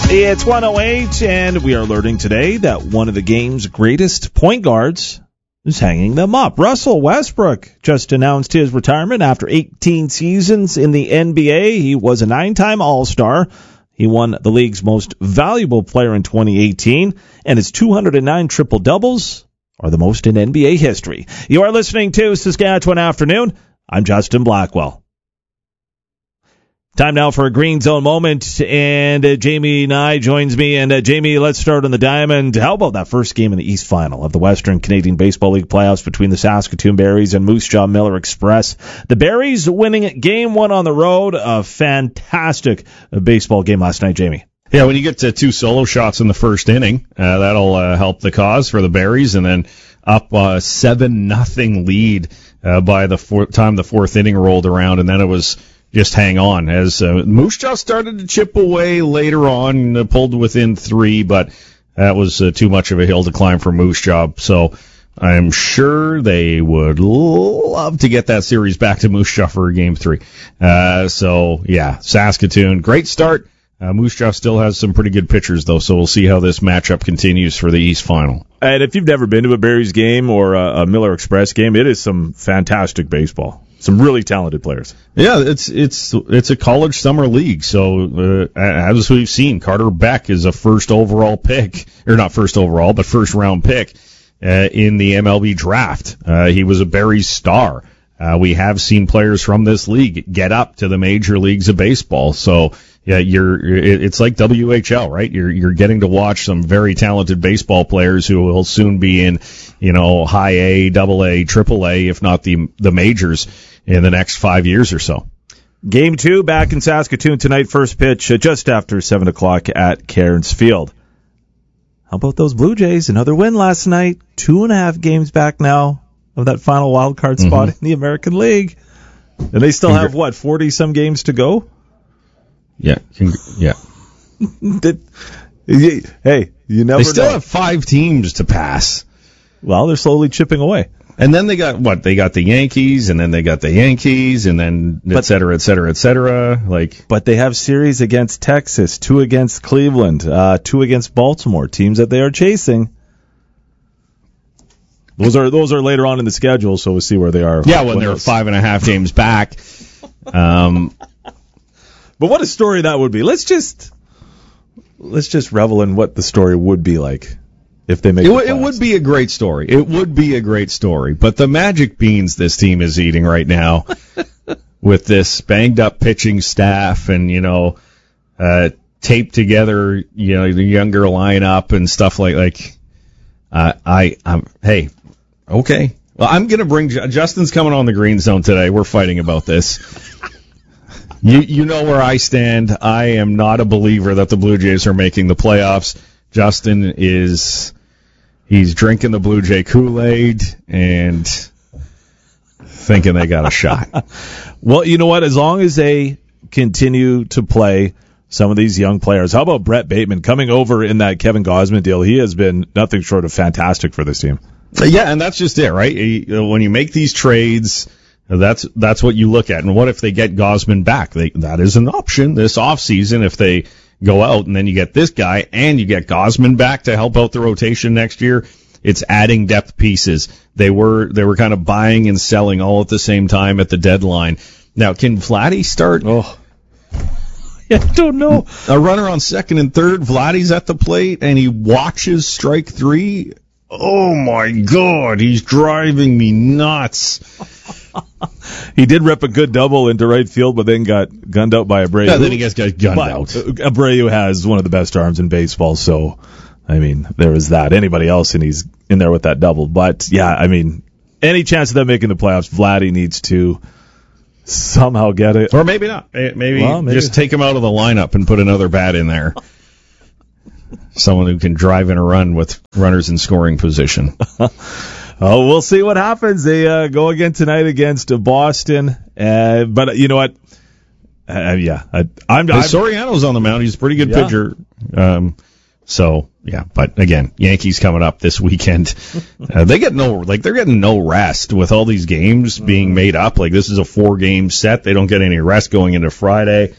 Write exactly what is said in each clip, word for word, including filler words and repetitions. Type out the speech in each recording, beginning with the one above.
It's one oh eight, and we are learning today that one of the game's greatest point guards is hanging them up. Russell Westbrook just announced his retirement after eighteen seasons in the N B A. He was a nine-time All-Star. He won the league's most valuable player in twenty eighteen, and his two hundred nine triple-doubles are the most in N B A history. You are listening to Saskatchewan Afternoon. I'm Justin Blackwell. Time now for a Green Zone moment, and uh, Jamie Nye joins me. And uh, Jamie, let's start on the diamond. How about that first game in the East Final of the Western Canadian Baseball League playoffs between the Saskatoon Berries and Moose Jaw Miller Express? The Berries winning game one on the road. A fantastic baseball game last night, Jamie. Yeah, when you get to two solo shots in the first inning, uh, that'll uh, help the cause for the Berries, and then up a seven nothing lead uh, by the four- time the fourth inning rolled around, and then it was just hang on as uh, Moose Jaw started to chip away later on, uh, pulled within three, but that was uh, too much of a hill to climb for Moose Jaw. So I'm sure they would love to get that series back to Moose Jaw for game three. Uh, so yeah, Saskatoon, great start. Uh, Moose Jaw still has some pretty good pitchers, though, so we'll see how this matchup continues for the East Final. And if you've never been to a Berries game or a, a Miller Express game, it is some fantastic baseball. Some really talented players. Yeah, it's it's it's a college summer league, so uh, as we've seen, Carter Beck is a first overall pick, or not first overall, but first round pick uh, in the M L B draft. Uh, he was a Berries star. Uh, we have seen players from this league get up to the major leagues of baseball, so yeah, you're it's like W H L, right? You're you're getting to watch some very talented baseball players who will soon be in, you know, high A, double A, triple A, if not the the majors in the next five years or so. Game two back in Saskatoon tonight. First pitch uh, just after seven o'clock at Cairns Field. How about those Blue Jays? Another win last night. Two and a half games back now of that final wild card spot mm-hmm. in the American League, and they still have what forty some games to go. Yeah, yeah. Hey, you never know. They still know. have five teams to pass. Well, they're slowly chipping away. And then they got, what, they got the Yankees, and then they got the Yankees, and then et cetera, et cetera, et cetera. Like, but they have series against Texas, two against Cleveland, uh, two against Baltimore, teams that they are chasing. Those are those are later on in the schedule, so we'll see where they are. Yeah, when, when they're those... five and a half games back. Um But what a story that would be. Let's just let's just revel in what the story would be like if they make it. The it would be a great story. It would be a great story. But the magic beans this team is eating right now with this banged up pitching staff and, you know, uh, taped together, you know, the younger lineup and stuff like like. Uh, I I'm hey, okay. Well, I'm gonna bring Justin's coming on the Green Zone today. We're fighting about this. You you know where I stand. I am not a believer that the Blue Jays are making the playoffs. Justin is, he's drinking the Blue Jay Kool-Aid and thinking they got a shot. Well, you know what? As long as they continue to play some of these young players. How about Brett Bateman coming over in that Kevin Gausman deal? He has been nothing short of fantastic for this team. Yeah, and that's just it, right? When you make these trades, That's that's what you look at. And what if they get Gausman back? They, that is an option this offseason if they go out and then you get this guy and you get Gausman back to help out the rotation next year. It's adding depth pieces. They were they were kind of buying and selling all at the same time at the deadline. Now, can Vladdy start? Oh, I don't know. A runner on second and third. Vladdy's at the plate and he watches strike three. Oh my God, he's driving me nuts. He did rip a good double into right field, but then got gunned out by Abreu. Yeah, then he gets got gunned but out. Abreu has one of the best arms in baseball, so, I mean, there is that. Anybody else, and he's in there with that double. But, yeah, I mean, any chance of them making the playoffs, Vladdy needs to somehow get it. Or maybe not. Maybe, well, maybe just take him out of the lineup and put another bat in there. Someone who can drive in a run with runners in scoring position. Oh, we'll see what happens. They uh, go again tonight against Boston. Uh, but you know what? Uh, yeah, I, I'm. I'm Soriano's on the mound. He's a pretty good yeah. pitcher. Um, so yeah, but again, Yankees coming up this weekend. Uh, they get no like they're getting no rest with all these games being made up. Like this is a four game set. They don't get any rest going into Friday.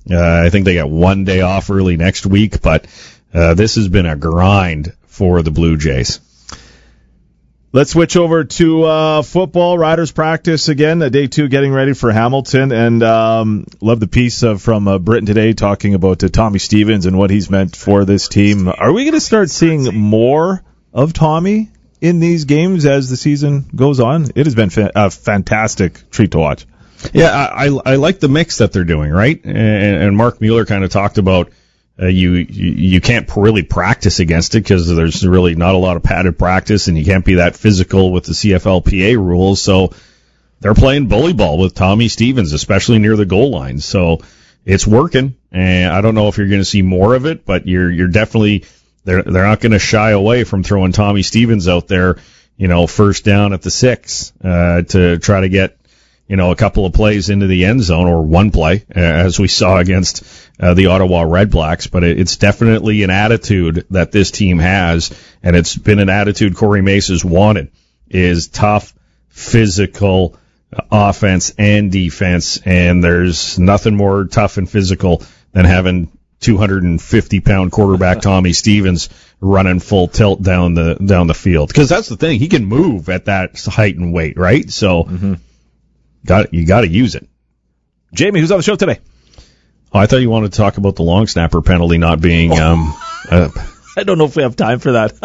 Uh, I think they got one day off early next week, but uh, this has been a grind for the Blue Jays. Let's switch over to uh, football. Riders practice again, uh, day two, getting ready for Hamilton. And um, love the piece uh, from uh, Britain today talking about uh, Tommy Stevens and what he's meant for this team. Are we going to start seeing more of Tommy in these games as the season goes on? It has been fa- a fantastic treat to watch. Yeah, I, I, I like the mix that they're doing, right? And, and Mark Mueller kind of talked about Uh, you, you you can't really practice against it because there's really not a lot of padded practice, and you can't be that physical with the C F L P A rules. So they're playing bully ball with Tommy Stevens, especially near the goal line. So it's working, and I don't know if you're going to see more of it, but you're you're definitely they're they're not going to shy away from throwing Tommy Stevens out there, you know, first down at the six uh, to try to get, you know, a couple of plays into the end zone, or one play, uh, as we saw against uh, the Ottawa Red Blacks. But it, it's definitely an attitude that this team has, and it's been an attitude Corey Mace has wanted, is tough, physical uh, offense and defense, and there's nothing more tough and physical than having two hundred fifty pound quarterback Tommy Stevens running full tilt down the down the field. Because that's the thing, he can move at that height and weight, right? So mm-hmm. Got you got to use it. Jamie, who's on the show today? Oh, I thought you wanted to talk about the long snapper penalty not being. Oh. Um, uh, I don't know if we have time for that.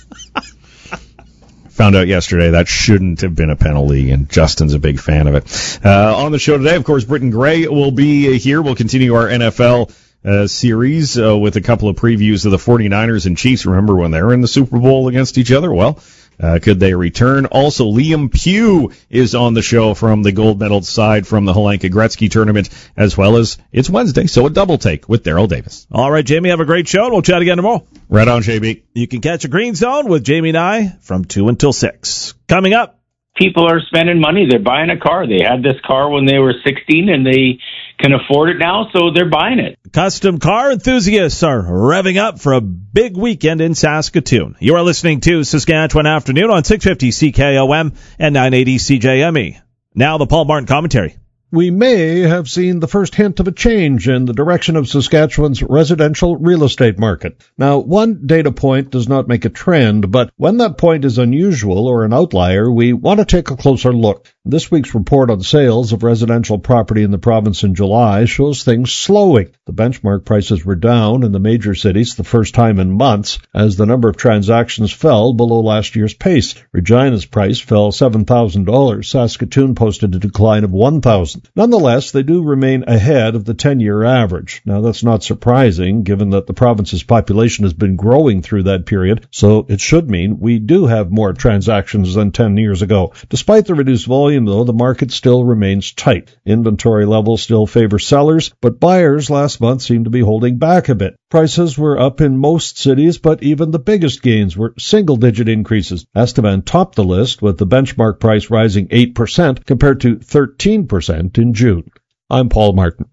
Found out yesterday that shouldn't have been a penalty, and Justin's a big fan of it. Uh, on the show today, of course, Britton Gray will be here. We'll continue our N F L uh, series uh, with a couple of previews of the 49ers and Chiefs. Remember when they were in the Super Bowl against each other? Well, Uh, could they return? Also, Liam Pugh is on the show from the gold medal side from the Helenka Gretzky tournament, as well as it's Wednesday, so a double take with Daryl Davis. All right, Jamie, have a great show, and we'll chat again tomorrow. Right on, J B. You can catch a Green Zone with Jamie and I from two until six. Coming up. People are spending money. They're buying a car. They had this car when they were sixteen, and they can afford it now, so they're buying it. Custom car enthusiasts are revving up for a big weekend in Saskatoon. You are listening to Saskatchewan Afternoon on six fifty C K O M and nine eighty C J M E. Now the Paul Martin commentary. We may have seen the first hint of a change in the direction of Saskatchewan's residential real estate market. Now, one data point does not make a trend, but when that point is unusual or an outlier, we want to take a closer look. This week's report on sales of residential property in the province in July shows things slowing. The benchmark prices were down in the major cities the first time in months as the number of transactions fell below last year's pace. Regina's price fell seven thousand dollars. Saskatoon posted a decline of one thousand dollars. Nonetheless, they do remain ahead of the ten-year average. Now, that's not surprising, given that the province's population has been growing through that period, so it should mean we do have more transactions than ten years ago. Despite the reduced volume, though, the market still remains tight. Inventory levels still favor sellers, but buyers last month seem to be holding back a bit. Prices were up in most cities, but even the biggest gains were single-digit increases. Estevan topped the list, with the benchmark price rising eight percent compared to thirteen percent in June. I'm Paul Martin.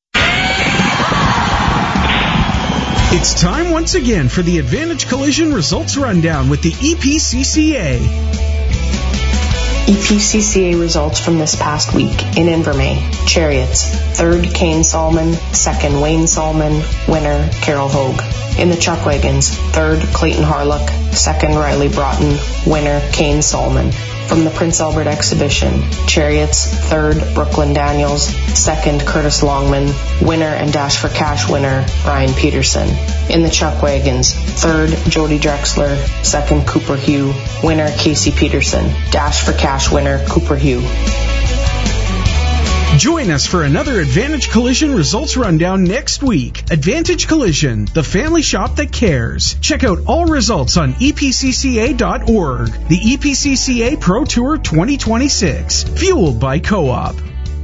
It's time once again for the Advantage Collision Results Rundown with the E P C C A. E P C C A results from this past week. In Invermay, Chariots, third Kane Solomon, second Wayne Solomon, winner Carol Hogue. In the Chuck Wagons, third Clayton Harlock, second Riley Broughton, winner Kane Solomon. From the Prince Albert Exhibition, Chariots, third Brooklyn Daniels, second Curtis Longman, winner and Dash for Cash winner Ryan Peterson. In the Chuck Wagons, third Jody Drexler, second Cooper Hugh, winner Casey Peterson, Dash for Cash winner Cooper Hugh. Join us for another Advantage Collision Results Rundown next week. Advantage Collision, the family shop that cares. Check out all results on E P C C A dot org. The E P C C A Pro Tour twenty twenty-six, fueled by Co-op.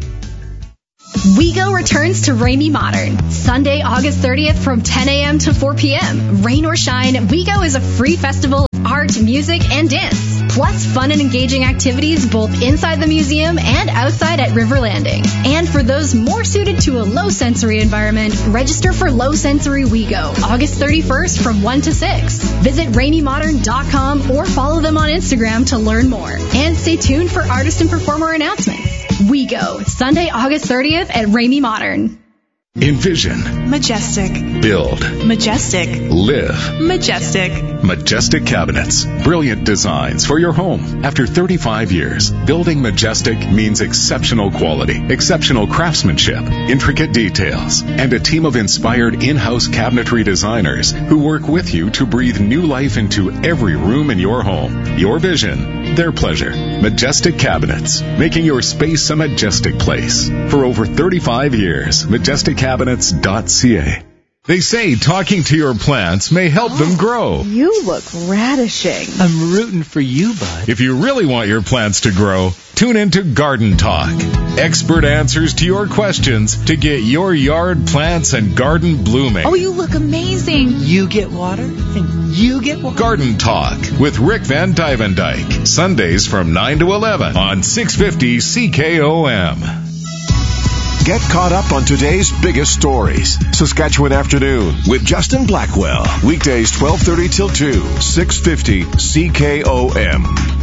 WeGo returns to Ramey Modern, Sunday, August thirtieth from ten a.m. to four p.m. Rain or shine, WeGo is a free festival of art, music, and dance. Plus fun and engaging activities both inside the museum and outside at River Landing. And for those more suited to a low-sensory environment, register for Low Sensory WeGo, August thirty-first from one to six. Visit ramey modern dot com or follow them on Instagram to learn more. And stay tuned for artist and performer announcements. WeGo, Sunday, August thirtieth at Ramey Modern. Envision. Majestic. Build. Majestic. Live. Majestic. Majestic Cabinets. Brilliant designs for your home. After thirty-five years, building Majestic means exceptional quality, exceptional craftsmanship, intricate details, and a team of inspired in-house cabinetry designers who work with you to breathe new life into every room in your home. Your vision, their pleasure. Majestic Cabinets, making your space a majestic place. For over thirty-five years, majestic cabinets dot c a. They say talking to your plants may help oh, them grow. You look radishing. I'm rooting for you, bud. If you really want your plants to grow, tune into Garden Talk. Expert answers to your questions to get your yard plants and garden blooming. Oh, you look amazing. You get water, and you get water. Garden Talk with Rick Van Dyke. Sundays from nine to eleven on six fifty C K O M. Get caught up on today's biggest stories. Saskatchewan Afternoon with Justin Blackwell. Weekdays twelve thirty till two, six fifty C K O M.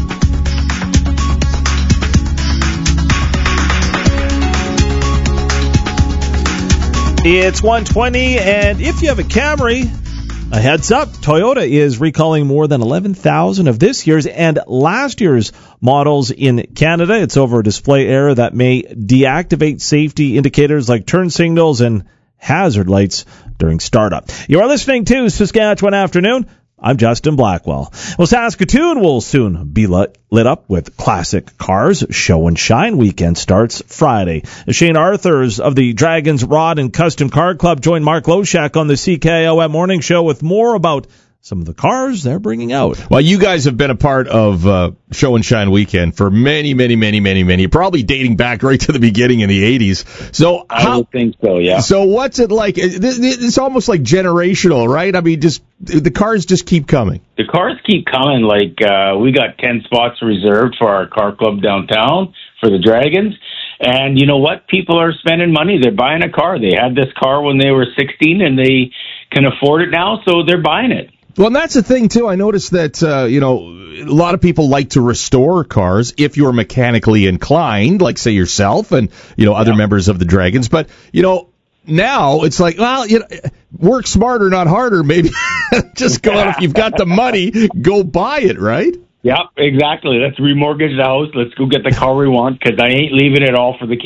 It's one twenty, and if you have a Camry, a heads up, Toyota is recalling more than eleven thousand of this year's and last year's models in Canada. It's over a display error that may deactivate safety indicators like turn signals and hazard lights during startup. You are listening to Saskatchewan Afternoon. I'm Justin Blackwell. Well, Saskatoon will soon be lit, lit up with classic cars. Show and Shine weekend starts Friday. Shane Arthurs of the Dragons Rod and Custom Car Club joined Mark Loshak on the C K O M Morning Show with more about some of the cars they're bringing out. Well, you guys have been a part of uh, Show and Shine weekend for many, many, many, many, many, probably dating back right to the beginning in the eighties. So I how, would think so, yeah. So what's it like? It's almost like generational, right? I mean, just the cars just keep coming. The cars keep coming. Like uh, we got ten spots reserved for our car club downtown for the Dragons. And you know what? People are spending money. They're buying a car. They had this car when they were sixteen, and they can afford it now, so they're buying it. Well, and that's the thing, too. I noticed that, uh, you know, a lot of people like to restore cars if you're mechanically inclined, like, say, yourself and, you know, other yeah. members of the Dragons. But, you know, now it's like, well, you know, work smarter, not harder, maybe. Just go out. If you've got the money, go buy it, right? Yep, exactly. Let's remortgage the house. Let's go get the car we want, because I ain't leaving it all for the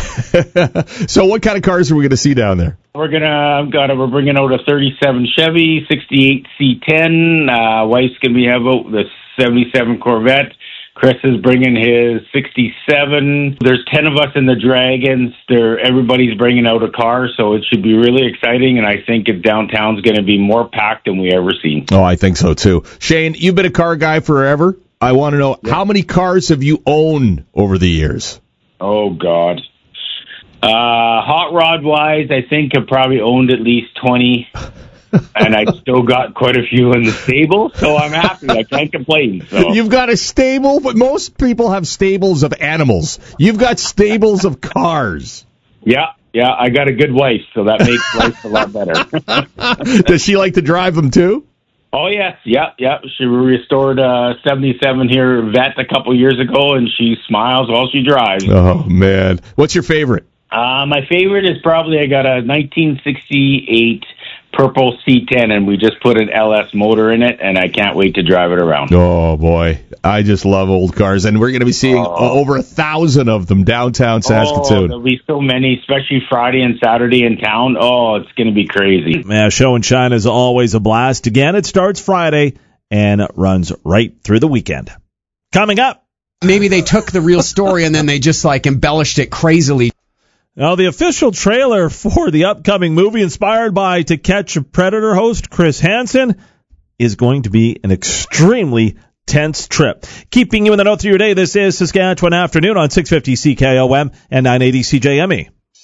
kids. So what kind of cars are we going to see down there? We're gonna, I've got a, we're bringing out a thirty-seven Chevy, sixty-eight C ten. Uh, wife's gonna be have out the seventy-seven Corvette. Chris is bringing his sixty-seven. There's ten of us in the Dragons. There, everybody's bringing out a car, so it should be really exciting. And I think it, downtown's going to be more packed than we ever seen. Oh, I think so too. Shane, you've been a car guy forever. I want to know, yeah. how many cars have you owned over the years? Oh God. Uh, hot rod wise, I think I've probably owned at least twenty, and I still got quite a few in the stable, so I'm happy. I can't complain. So. You've got a stable, but most people have stables of animals. You've got stables of cars. Yeah, yeah, I got a good wife, so that makes life a lot better. Does she like to drive them too? Oh, yes, yeah, yeah. She restored a seventy-seven here Vet a couple years ago, and she smiles while she drives. Oh, man. What's your favorite? Uh, my favorite is probably I got a nineteen sixty-eight purple C ten, and we just put an L S motor in it, and I can't wait to drive it around. Oh, boy. I just love old cars, and we're going to be seeing oh. over a thousand of them downtown Saskatoon. Oh, there'll be so many, especially Friday and Saturday in town. Oh, it's going to be crazy. Yeah, Show and Shine is always a blast. Again, it starts Friday and runs right through the weekend. Coming up. Maybe they took the real story and then they just, like, embellished it crazily. Now, the official trailer for the upcoming movie inspired by To Catch a Predator host Chris Hansen is going to be an extremely tense trip. Keeping you in the know through your day, this is Saskatchewan Afternoon on six fifty C K O M and nine eighty C J M E.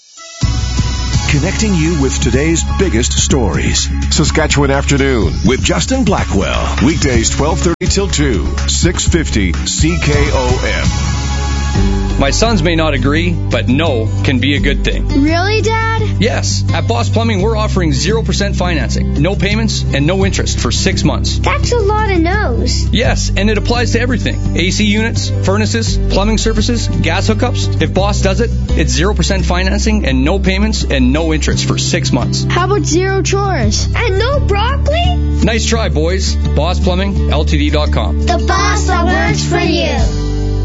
Connecting you with today's biggest stories. Saskatchewan Afternoon with Justin Blackwell. Weekdays twelve thirty till two, six fifty C K O M. My sons may not agree, but no can be a good thing. Really, Dad? Yes. At Boss Plumbing, we're offering zero percent financing, no payments, and no interest for six months. That's a lot of no's. Yes, and it applies to everything. A C units, furnaces, plumbing services, gas hookups. If Boss does it, it's zero percent financing and no payments and no interest for six months. How about zero chores? And no broccoli? Nice try, boys. Boss Plumbing L T D dot com. The boss that works for you.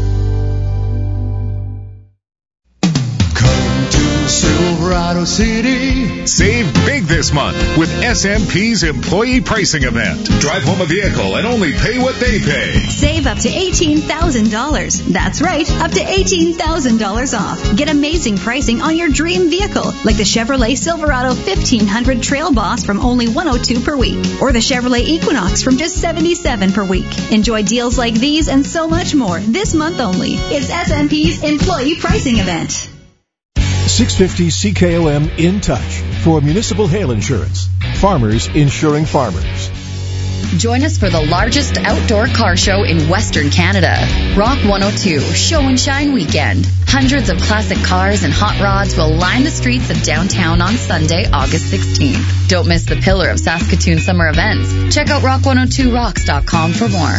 Silverado City. Save big this month with S M P's employee pricing event. Drive home a vehicle and only pay what they pay. Save up to eighteen thousand dollars. That's right, up to eighteen thousand dollars off. Get amazing pricing on your dream vehicle, like the Chevrolet Silverado fifteen hundred Trail Boss from only one hundred two dollars per week, or the Chevrolet Equinox from just seventy-seven dollars per week. Enjoy deals like these and so much more this month only. It's S M P's employee pricing event. six fifty C K O M in touch for municipal hail insurance. Farmers insuring farmers. Join us for the largest outdoor car show in Western Canada. Rock one oh two Show and Shine Weekend. Hundreds of classic cars and hot rods will line the streets of downtown on Sunday, August sixteenth. Don't miss the pillar of Saskatoon summer events. Check out rock one oh two rocks dot com for more.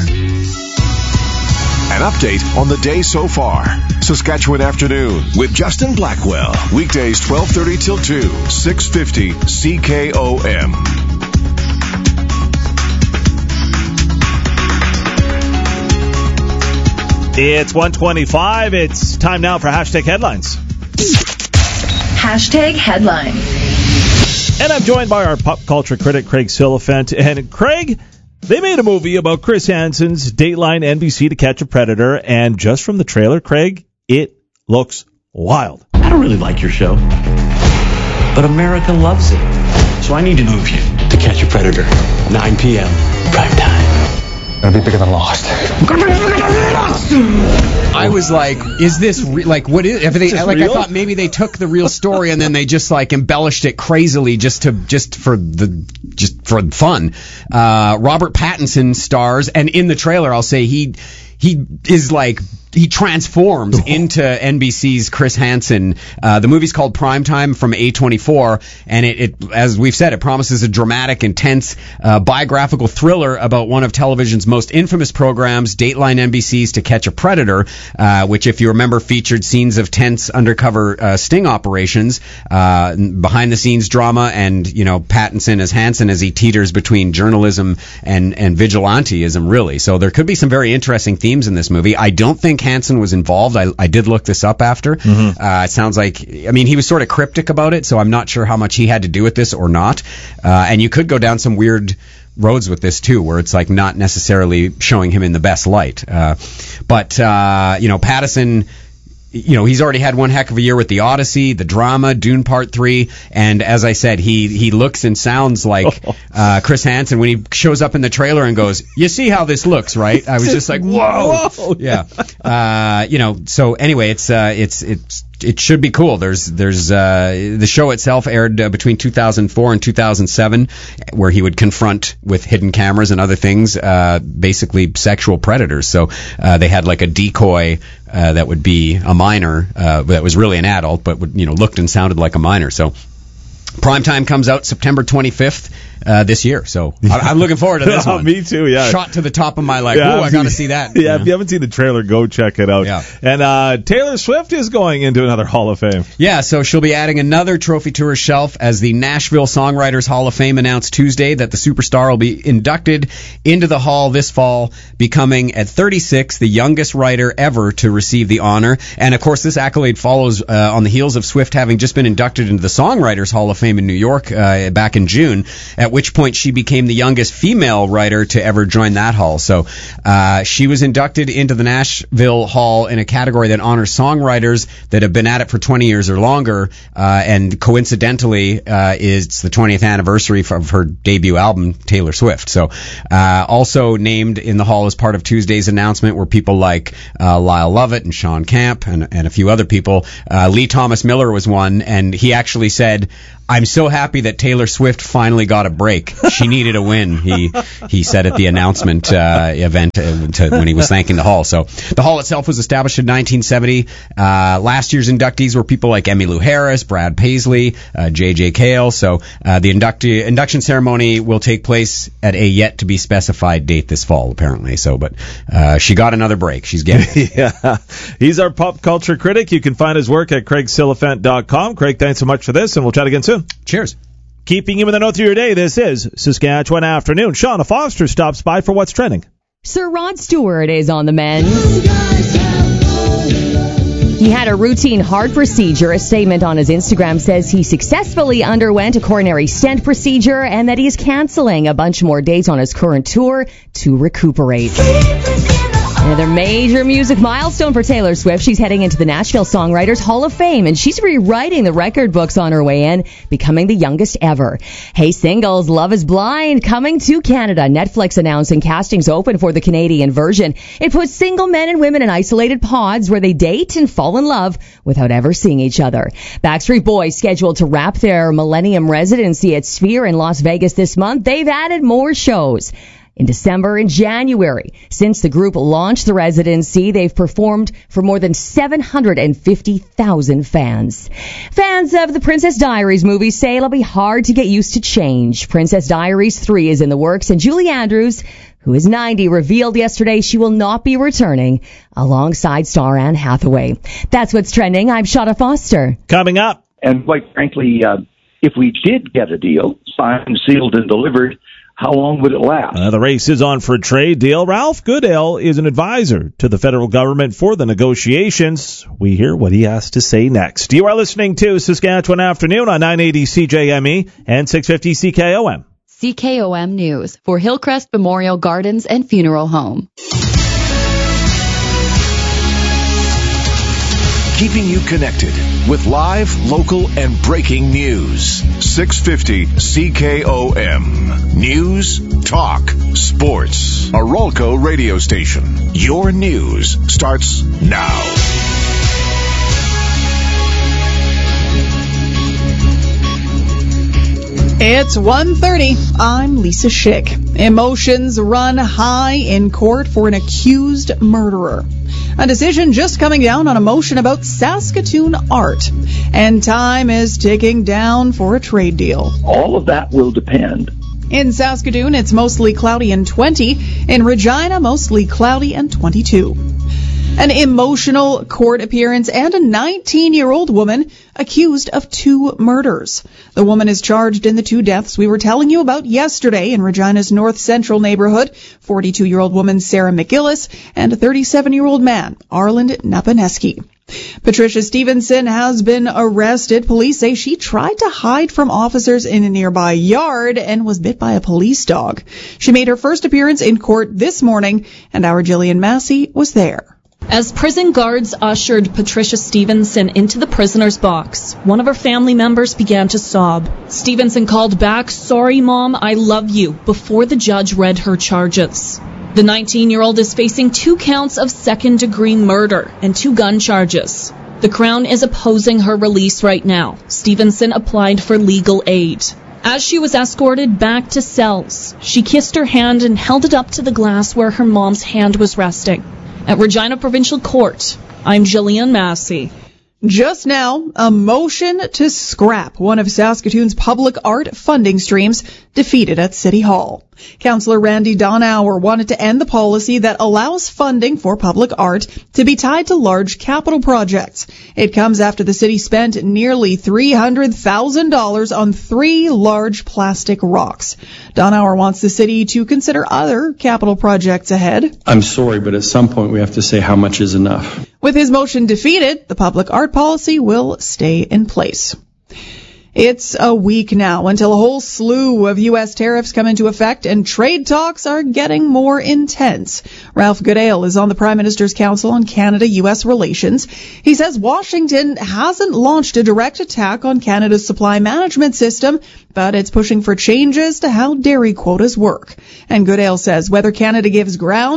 An update on the day so far. Saskatchewan Afternoon with Justin Blackwell. Weekdays twelve thirty till two, six fifty C K O M. It's one twenty-five. It's time now for Hashtag Headlines. Hashtag Headline. And I'm joined by our pop culture critic, Craig Silliphant. And Craig, they made a movie about Chris Hansen's Dateline N B C To Catch a Predator, and just from the trailer, Craig, it looks wild. I don't really like your show, but America loves it. So I need to move you to Catch a Predator, nine p.m. prime time. Gonna be bigger than Lost. I was like, is this re- like what is? If they, like real? I thought maybe they took the real story and then they just like embellished it crazily just to just for the just for fun. Uh, Robert Pattinson stars, and in the trailer, I'll say he he is like. He transforms into N B C's Chris Hansen. Uh, the movie's called Primetime from A twenty-four, and it, it, as we've said, it promises a dramatic, intense, uh, biographical thriller about one of television's most infamous programs, Dateline N B C's To Catch a Predator, uh, which, if you remember, featured scenes of tense undercover uh, sting operations, uh, behind-the-scenes drama, and, you know, Pattinson as Hansen as he teeters between journalism and, and vigilanteism, really. So there could be some very interesting themes in this movie. I don't think Hansen was involved. I, I did look this up after. Mm-hmm. Uh, it sounds like, I mean, he was sort of cryptic about it, so I'm not sure how much he had to do with this or not. Uh, and you could go down some weird roads with this too, where it's like not necessarily showing him in the best light. Uh, but, uh, you know, Pattinson, you know, he's already had one heck of a year with The Odyssey, The Drama, Dune Part three, and as I said, he he looks and sounds like uh, Chris Hansen when he shows up in the trailer and goes, "You see how this looks, right?" I was just like, "Whoa!" Whoa. Yeah, uh, you know. So anyway, it's uh, it's it's. It should be cool. There's, there's, uh, the show itself aired uh, between two thousand four and two thousand seven, where he would confront with hidden cameras and other things, uh, basically sexual predators. So, uh, they had like a decoy, uh, that would be a minor, uh, that was really an adult, but would, you know, looked and sounded like a minor. So, Primetime comes out September twenty-fifth. Uh, this year, so I'm looking forward to this one. Me too, yeah. Shot to the top of my like, yeah, oh, I got to see that. Yeah, yeah, if you haven't seen the trailer, go check it out. Yeah. And uh, Taylor Swift is going into another Hall of Fame. Yeah, so she'll be adding another trophy to her shelf as the Nashville Songwriters Hall of Fame announced Tuesday that the superstar will be inducted into the hall this fall, becoming at thirty-six the youngest writer ever to receive the honor. And of course, this accolade follows uh, on the heels of Swift having just been inducted into the Songwriters Hall of Fame in New York uh, back in June, at which point she became the youngest female writer to ever join that hall. So uh, she was inducted into the Nashville Hall in a category that honors songwriters that have been at it for twenty years or longer, uh, and coincidentally uh, is the twentieth anniversary of her debut album, Taylor Swift. So uh, also named in the hall as part of Tuesday's announcement were people like uh, Lyle Lovett and Sean Camp and, and a few other people. Uh, Lee Thomas Miller was one, and he actually said, I'm so happy that Taylor Swift finally got a break. She needed a win, he he said at the announcement uh, event uh, to, when he was thanking the Hall. So the Hall itself was established in nineteen seventy. Uh, last year's inductees were people like Emmylou Harris, Brad Paisley, uh, J J Cale. So uh, the inductee, induction ceremony will take place at a yet-to-be-specified date this fall, apparently. So, but uh, she got another break. She's getting it. Yeah. He's our pop culture critic. You can find his work at craig silliphant dot com. Craig, thanks so much for this, and we'll chat again soon. Cheers. Keeping you in the know through your day, this is Saskatchewan Afternoon. Shauna Foster stops by for What's Trending. Sir Rod Stewart is on the mend. He had a routine heart procedure. A statement on his Instagram says he successfully underwent a coronary stent procedure and that he's canceling a bunch more dates on his current tour to recuperate. Another major music milestone for Taylor Swift. She's heading into the Nashville Songwriters Hall of Fame, and she's rewriting the record books on her way in, becoming the youngest ever. Hey, singles, Love is Blind coming to Canada. Netflix announcing castings open for the Canadian version. It puts single men and women in isolated pods where they date and fall in love without ever seeing each other. Backstreet Boys scheduled to wrap their Millennium residency at Sphere in Las Vegas this month. They've added more shows. In December and January. Since the group launched the residency, they've performed for more than seven hundred fifty thousand fans. Fans of the Princess Diaries movie say it'll be hard to get used to change. Princess Diaries three is in the works, and Julie Andrews, who is ninety, revealed yesterday she will not be returning alongside star Anne Hathaway. That's what's trending. I'm Shauna Foster. Coming up. And quite frankly, uh, if we did get a deal, signed, sealed, and delivered, how long would it last? Uh, the race is on for a trade deal. Ralph Goodale is an advisor to the federal government for the negotiations. We hear what he has to say next. You are listening to Saskatchewan Afternoon on nine eighty C J M E and six fifty C K O M. C K O M News for Hillcrest Memorial Gardens and Funeral Home. Keeping you connected with live, local, and breaking news. six fifty C K O M. News, talk, sports. A Rolco radio station. Your news starts now. It's one thirty. I'm Lisa Schick. Emotions run high in court for an accused murderer. A decision just coming down on a motion about Saskatoon art. And time is ticking down for a trade deal. All of that will depend. In Saskatoon, it's mostly cloudy and twenty. In Regina, mostly cloudy and twenty-two. An emotional court appearance and a nineteen-year-old woman accused of two murders. The woman is charged in the two deaths we were telling you about yesterday in Regina's North Central neighborhood, forty-two-year-old woman Sarah McGillis and a thirty-seven-year-old man, Arland Napaneski. Patricia Stevenson has been arrested. Police say she tried to hide from officers in a nearby yard and was bit by a police dog. She made her first appearance in court this morning, and our Jillian Massey was there. As prison guards ushered Patricia Stevenson into the prisoner's box, one of her family members began to sob. Stevenson called back, "Sorry, Mom, I love you," before the judge read her charges. The nineteen-year-old is facing two counts of second-degree murder and two gun charges. The Crown is opposing her release right now. Stevenson applied for legal aid. As she was escorted back to cells, she kissed her hand and held it up to the glass where her mom's hand was resting. At Regina Provincial Court, I'm Jillian Massey. Just now, a motion to scrap one of Saskatoon's public art funding streams defeated at City Hall. Councillor Randy Donauer wanted to end the policy that allows funding for public art to be tied to large capital projects. It comes after the city spent nearly three hundred thousand dollars on three large plastic rocks. Donauer wants the city to consider other capital projects ahead. I'm sorry, but at some point we have to say how much is enough. With his motion defeated, the public art policy will stay in place. It's a week now until a whole slew of U S tariffs come into effect and trade talks are getting more intense. Ralph Goodale is on the Prime Minister's Council on Canada-U S Relations. He says Washington hasn't launched a direct attack on Canada's supply management system, but it's pushing for changes to how dairy quotas work. And Goodale says whether Canada gives ground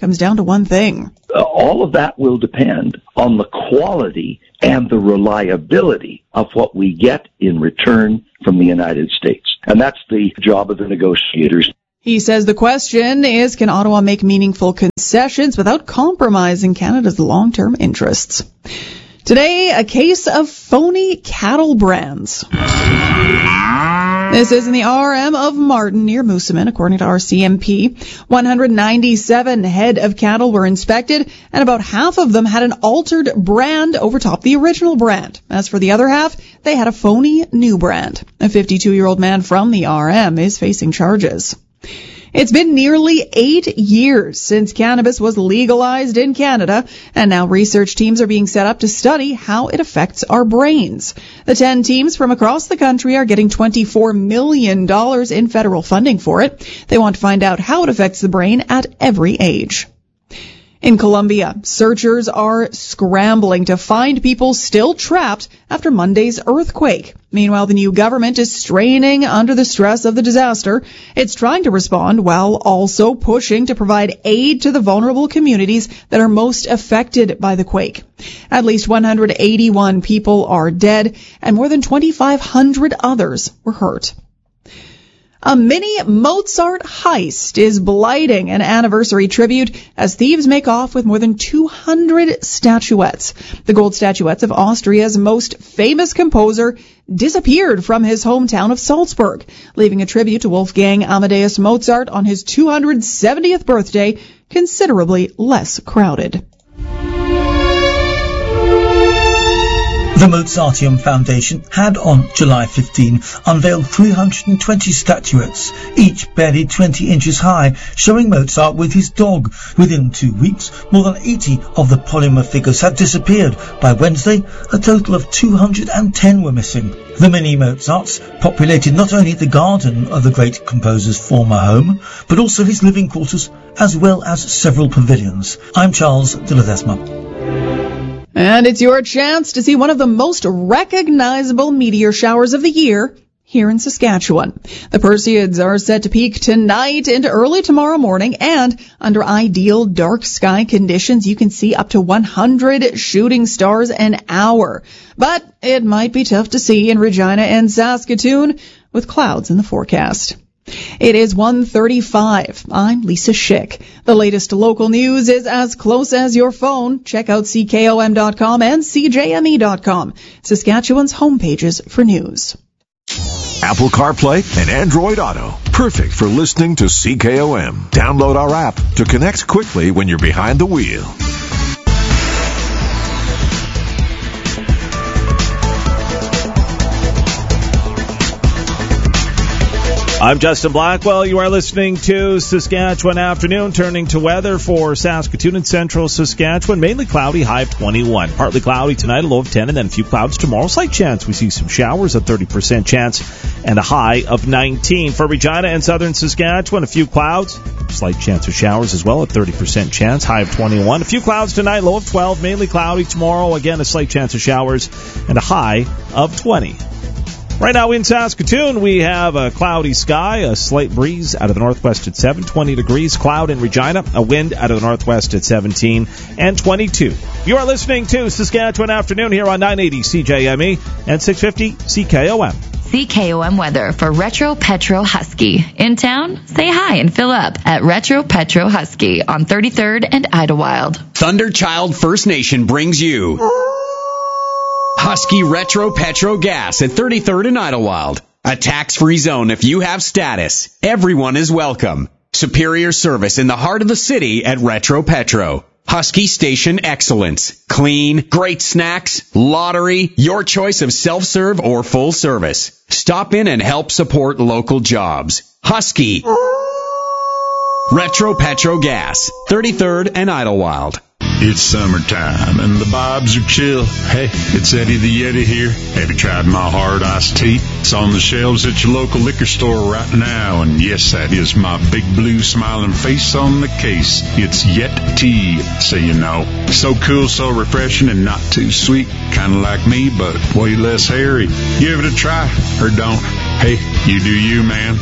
comes down to one thing. Uh, all of that will depend on the quality and the reliability of what we get in return from the United States. And that's the job of the negotiators. He says the question is, can Ottawa make meaningful concessions without compromising Canada's long-term interests? Today, a case of phony cattle brands. This is in the R M of Martin near Moosomin, according to R C M P. one hundred ninety-seven head of cattle were inspected, and about half of them had an altered brand over top the original brand. As for the other half, they had a phony new brand. A fifty-two-year-old man from the R M is facing charges. It's been nearly eight years since cannabis was legalized in Canada, and now research teams are being set up to study how it affects our brains. The ten teams from across the country are getting twenty-four million dollars in federal funding for it. They want to find out how it affects the brain at every age. In Colombia, searchers are scrambling to find people still trapped after Monday's earthquake. Meanwhile, the new government is straining under the stress of the disaster. It's trying to respond while also pushing to provide aid to the vulnerable communities that are most affected by the quake. At least one hundred eighty-one people are dead, and more than twenty-five hundred others were hurt. A mini Mozart heist is blighting an anniversary tribute as thieves make off with more than two hundred statuettes. The gold statuettes of Austria's most famous composer disappeared from his hometown of Salzburg, leaving a tribute to Wolfgang Amadeus Mozart on his two hundred seventieth birthday considerably less crowded. The Mozarteum Foundation had on July fifteenth unveiled three hundred twenty statuettes, each barely twenty inches high, showing Mozart with his dog. Within two weeks, more than eighty of the polymer figures had disappeared. By Wednesday, a total of two hundred ten were missing. The mini Mozarts populated not only the garden of the great composer's former home, but also his living quarters, as well as several pavilions. I'm Charles de Ledesma. And it's your chance to see one of the most recognizable meteor showers of the year here in Saskatchewan. The Perseids are set to peak tonight into early tomorrow morning, and under ideal dark sky conditions, you can see up to one hundred shooting stars an hour. But it might be tough to see in Regina and Saskatoon with clouds in the forecast. It is one thirty-five. I'm Lisa Schick. The latest local news is as close as your phone. Check out C K O M dot com and C J M E dot com, Saskatchewan's homepages for news. Apple CarPlay and Android Auto. Perfect for listening to C K O M. Download our app to connect quickly when you're behind the wheel. I'm Justin Blackwell. You are listening to Saskatchewan Afternoon. Turning to weather for Saskatoon and central Saskatchewan. Mainly cloudy, high of twenty-one. Partly cloudy tonight, a low of ten, and then a few clouds tomorrow. Slight chance we see some showers, a thirty percent chance, and a high of nineteen. For Regina and southern Saskatchewan, a few clouds, slight chance of showers as well, a thirty percent chance, high of twenty-one. A few clouds tonight, low of twelve. Mainly cloudy tomorrow, again a slight chance of showers, and a high of twenty. Right now in Saskatoon, we have a cloudy sky, a slight breeze out of the northwest at seven, twenty degrees, cloud in Regina, a wind out of the northwest at seventeen and twenty-two. You are listening to Saskatchewan Afternoon here on nine eighty C J M E and six fifty C K O M. C K O M weather for Retro Petro Husky. In town, say hi and fill up at Retro Petro Husky on thirty-third and Idlewild. Thunderchild First Nation brings you Husky Retro Petro Gas at thirty-third and Idlewild. A tax-free zone if you have status. Everyone is welcome. Superior service in the heart of the city at Retro Petro. Husky Station Excellence. Clean, great snacks, lottery, your choice of self-serve or full service. Stop in and help support local jobs. Husky. Retro Petro Gas. thirty-third and Idlewild. It's summertime and the vibes are chill. Hey, it's Eddie the Yeti here. Have you tried my hard iced tea? It's on the shelves at your local liquor store right now. And yes, that is my big blue smiling face on the case. It's Yeti, so you know. So cool, so refreshing, and not too sweet. Kind of like me, but way less hairy. Give it a try, or don't. Hey, you do you, man.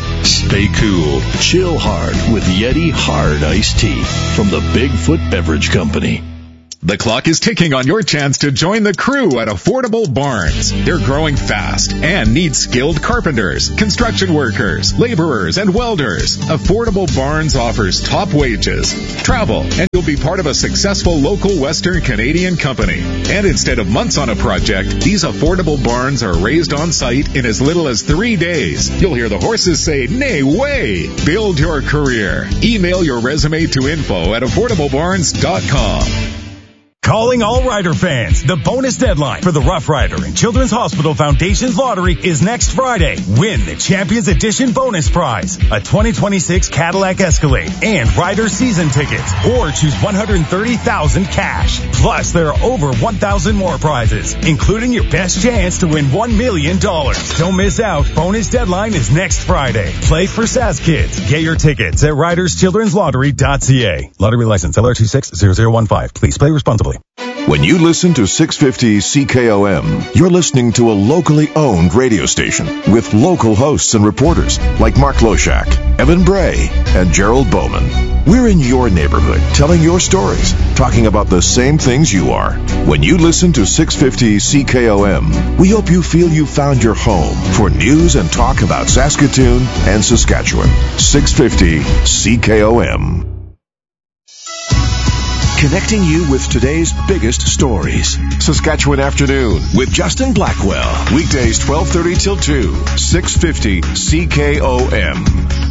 stay cool. Chill hard with Yeti Hard Iced Tea from the Bigfoot Beverage Company. The clock is ticking on your chance to join the crew at Affordable Barns. They're growing fast and need skilled carpenters, construction workers, laborers, and welders. Affordable Barns offers top wages, travel, and you'll be part of a successful local Western Canadian company. And instead of months on a project, these Affordable Barns are raised on site in as little as three days. You'll hear the horses say, "Nay, way!" Build your career. Email your resume to info at affordable barns dot com. Calling all Rider fans. The bonus deadline for the Rough Rider and Children's Hospital Foundation's lottery is next Friday. Win the Champions Edition bonus prize, a twenty twenty-six Cadillac Escalade and Rider season tickets, or choose one hundred thirty thousand dollars cash. Plus, there are over one thousand more prizes, including your best chance to win one million dollars. Don't miss out. Bonus deadline is next Friday. Play for S A S Kids. Get your tickets at riders children's lottery dot c a. Lottery license L R two six zero zero one five. Please play responsibly. When you listen to six fifty C K O M, you're listening to a locally owned radio station with local hosts and reporters like Mark Loshak, Evan Bray, and Gerald Bowman. We're in your neighborhood, telling your stories, talking about the same things you are. When you listen to six fifty C K O M, we hope you feel you found your home for news and talk about Saskatoon and Saskatchewan. six fifty C K O M. Connecting you with today's biggest stories. Saskatchewan Afternoon with Justin Blackwell. Weekdays twelve thirty till two. six fifty C K O M.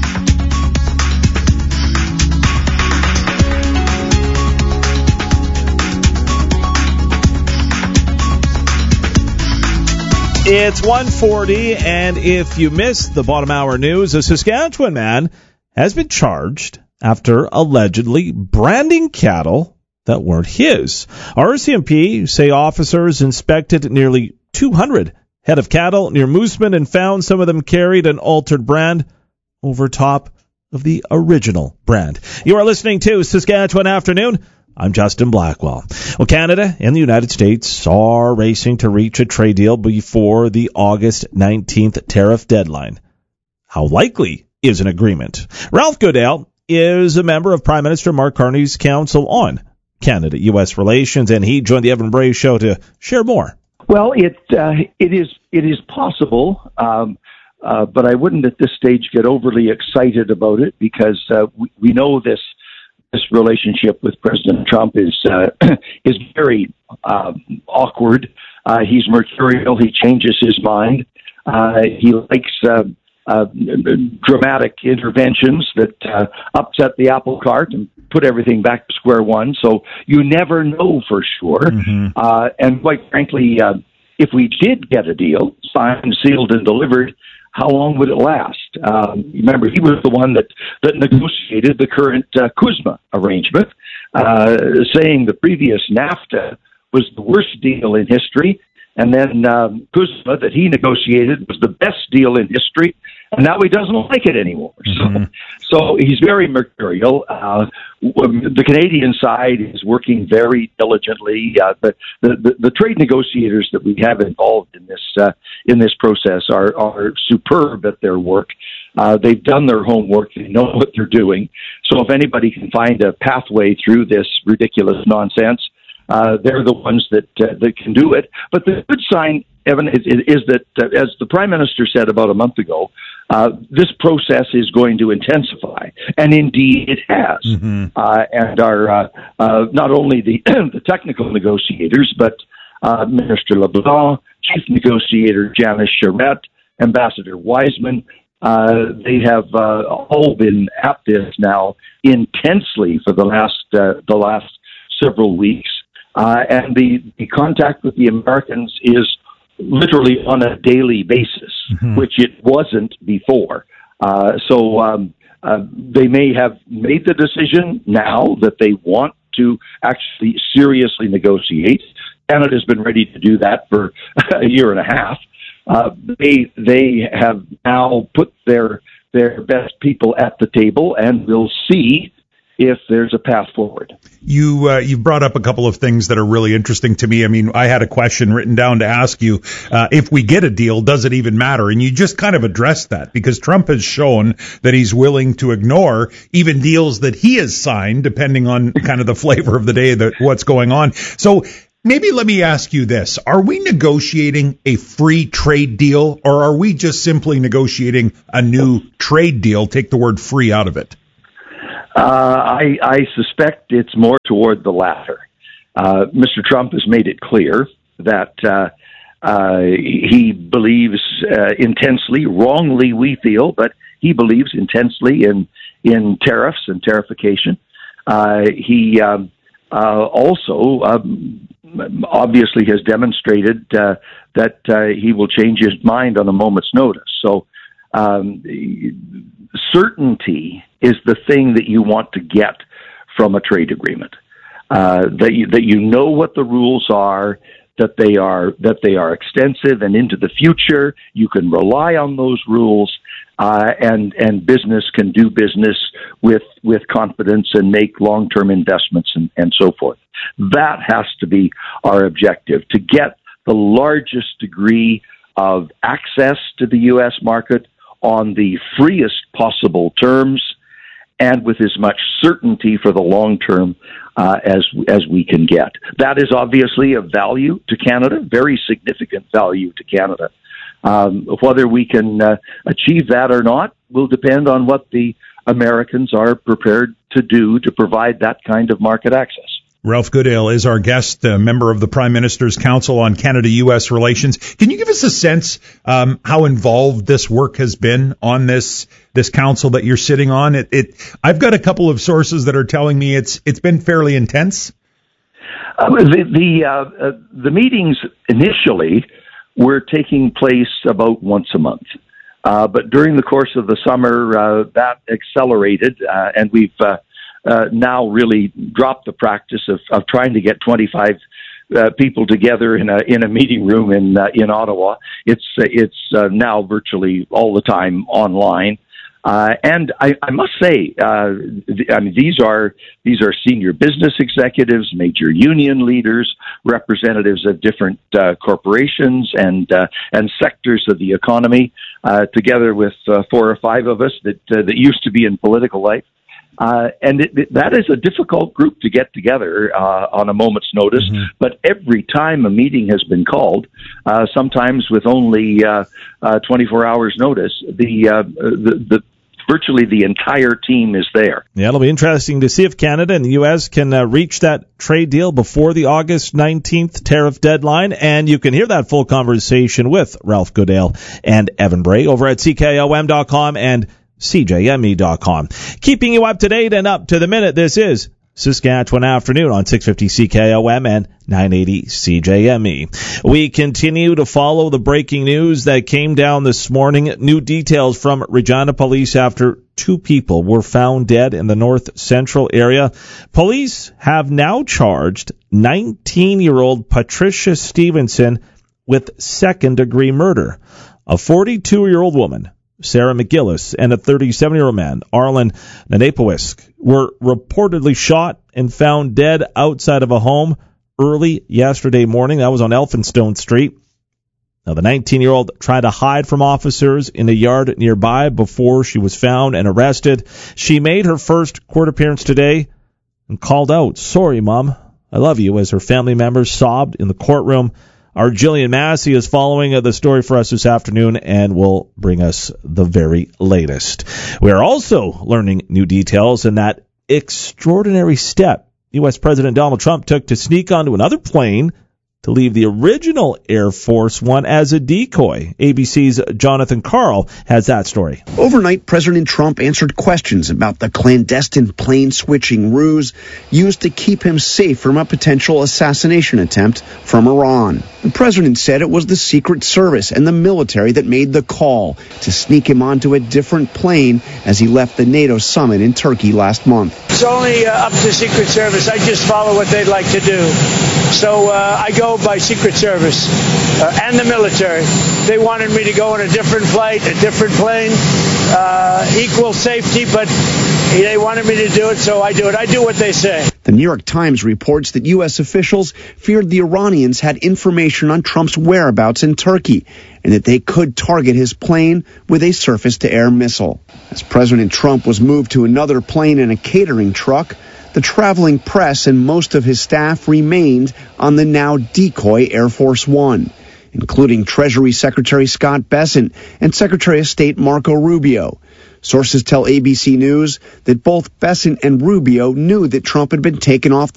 It's one forty, and if you missed the bottom hour news, a Saskatchewan man has been charged after allegedly branding cattle that weren't his. R C M P say officers inspected nearly two hundred head of cattle near Mooseman and found some of them carried an altered brand over top of the original brand. You are listening to Saskatchewan Afternoon. I'm Justin Blackwell. Well, Canada and the United States are racing to reach a trade deal before the August nineteenth tariff deadline. How likely is an agreement? Ralph Goodale is a member of Prime Minister Mark Carney's Council on Canada-U S Relations, and he joined the Evan Bray Show to share more. Well, it uh, it is it is possible, um, uh, but I wouldn't at this stage get overly excited about it because uh, we, we know this this relationship with President Trump is uh, is very uh, awkward. Uh, he's mercurial. He changes his mind. Uh, he likes uh, uh, dramatic interventions that uh, upset the apple cart and put everything back to square one. So you never know for sure. Mm-hmm. Uh, and quite frankly, uh, if we did get a deal, signed, sealed, and delivered, how long would it last? Um, remember, he was the one that, that negotiated the current uh, CUSMA arrangement, uh, saying the previous NAFTA was the worst deal in history, and then um, CUSMA that he negotiated was the best deal in history, and now he doesn't like it anymore. Mm-hmm. So, so he's very mercurial. Uh, the Canadian side is working very diligently. Uh, but the, the, the trade negotiators that we have involved in this uh, in this process are, are superb at their work. Uh, they've done their homework. They know what they're doing. So if anybody can find a pathway through this ridiculous nonsense, uh, they're the ones that uh, that can do it. But the good sign, Evan, is, is that, uh, as the Prime Minister said about a month ago, uh, this process is going to intensify, and indeed it has. Mm-hmm. Uh, and our uh, uh, not only the the technical negotiators, but uh, Minister LeBlanc, Chief Negotiator Janice Charette, Ambassador Wiseman, uh, they have uh, all been at this now intensely for the last uh, the last several weeks, uh, and the, the contact with the Americans is literally on a daily basis, mm-hmm. which it wasn't before. Uh, so um, uh, they may have made the decision now that they want to actually seriously negotiate. Canada's been ready to do that for a year and a half. Uh, they they have now put their their best people at the table, and we'll see if there's a path forward. You uh, you brought up a couple of things that are really interesting to me. I mean, I had a question written down to ask you, uh, if we get a deal, does it even matter? And you just kind of addressed that, because Trump has shown that he's willing to ignore even deals that he has signed, depending on kind of the flavor of the day, that what's going on. So maybe let me ask you this. Are we negotiating a free trade deal, or are we just simply negotiating a new trade deal? Take the word free out of it. Uh, I, I suspect it's more toward the latter. Uh, Mister Trump has made it clear that uh, uh, he believes uh, intensely, wrongly we feel, but he believes intensely in in tariffs and tarification. Uh, he um, uh, also um, obviously has demonstrated uh, that uh, he will change his mind on a moment's notice. So um, certainty is the thing that you want to get from a trade agreement. Uh, that you that you know what the rules are, that they are that they are extensive and into the future. You can rely on those rules, uh, and and business can do business with with confidence and make long term investments and, and so forth. That has to be our objective, to get the largest degree of access to the U S market on the freest possible terms, and with as much certainty for the long term uh, as as we can get. That is obviously of value to Canada, very significant value to Canada. Um, whether we can uh, achieve that or not will depend on what the Americans are prepared to do to provide that kind of market access. Ralph Goodale is our guest, a member of the Prime Minister's Council on Canada-U S Relations. Can you give us a sense um, how involved this work has been on this this council that you're sitting on? It, it I've got a couple of sources that are telling me it's it's been fairly intense. Uh, the the, uh, uh, the meetings initially were taking place about once a month, uh, but during the course of the summer uh, that accelerated, uh, and we've uh, Uh, now really dropped the practice of, of trying to get twenty-five uh, people together in a in a meeting room in uh, in Ottawa. It's uh, it's uh, now virtually all the time online, uh, and I, I must say, uh, th- I mean these are these are senior business executives, major union leaders, representatives of different uh, corporations and uh, and sectors of the economy, uh, together with uh, four or five of us that uh, that used to be in political life. Uh, and it, it, that is a difficult group to get together uh, on a moment's notice. Mm-hmm. But every time a meeting has been called, uh, sometimes with only uh, uh, twenty-four hours notice, the, uh, the the virtually the entire team is there. Yeah, it'll be interesting to see if Canada and the U S can uh, reach that trade deal before the August nineteenth tariff deadline. And you can hear that full conversation with Ralph Goodale and Evan Bray over at C K O M dot com and C J M E dot com. Keeping you up to date and up to the minute, this is Saskatchewan Afternoon on six fifty C K O M and nine eighty C J M E. We continue to follow the breaking news that came down this morning. New details from Regina Police after two people were found dead in the north central area. Police have now charged nineteen-year-old Patricia Stevenson with second-degree murder. A forty-two-year-old woman, Sarah McGillis, and a thirty-seven-year-old man, Arlen Nanepowisk, were reportedly shot and found dead outside of a home early yesterday morning. That was on Elphinstone Street. Now, the nineteen-year-old tried to hide from officers in a yard nearby before she was found and arrested. She made her first court appearance today and called out, "Sorry, Mom, I love you," as her family members sobbed in the courtroom. Our Jillian Massey is following the story for us this afternoon and will bring us the very latest. We are also learning new details in that extraordinary step U S President Donald Trump took to sneak onto another plane to leave the original Air Force One as a decoy. A B C's Jonathan Karl has that story. Overnight, President Trump answered questions about the clandestine plane switching ruse used to keep him safe from a potential assassination attempt from Iran. The president said it was the Secret Service and the military that made the call to sneak him onto a different plane as he left the NATO summit in Turkey last month. It's only uh, up to Secret Service. I just follow what they'd like to do. So uh, I go by Secret Service uh, and the military. They wanted me to go on a different flight, a different plane, uh, equal safety, but They wanted me to do it, so I do it. I do what they say. The New York Times reports that U S officials feared the Iranians had information on Trump's whereabouts in Turkey and that they could target his plane with a surface-to-air missile. As President Trump was moved to another plane and a catering truck, the traveling press and most of his staff remained on the now decoy Air Force One, including Treasury Secretary Scott Bessent and Secretary of State Marco Rubio. Sources tell A B C News that both Bessent and Rubio knew that Trump had been taken off the